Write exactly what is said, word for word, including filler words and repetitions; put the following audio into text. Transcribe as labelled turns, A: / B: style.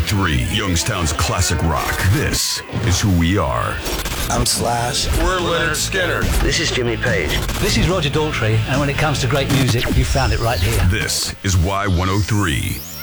A: three, Youngstown's classic rock. This is who we are.
B: I'm Slash.
C: We're Leonard Skinner.
D: This is Jimmy Page.
E: This is Roger Daltrey, and when it comes to great music, you found it right here.
A: This is Y one oh three.